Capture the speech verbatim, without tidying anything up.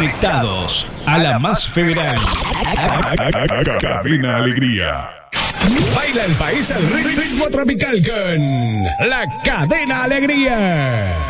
Conectados a la más federal. Cadena Alegría. Baila el país al ritmo tropical con la Cadena Alegría.